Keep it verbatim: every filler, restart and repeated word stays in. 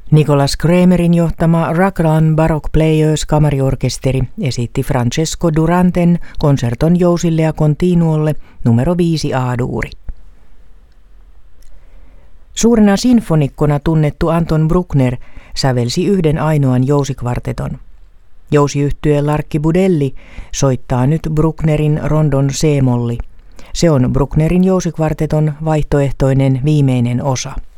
Nicolas Kremerin johtama Raglan Baroque Players kamariorkesteri esitti Francesco Duranten konserton jousille ja continuolle numero viisi A-duuri. Suurena sinfonikkona tunnettu Anton Bruckner sävelsi yhden ainoan jousikvarteton. Jousiyhtye Larkki Budelli soittaa nyt Brucknerin rondon C-molli. Se on Brucknerin jousikvarteton vaihtoehtoinen viimeinen osa.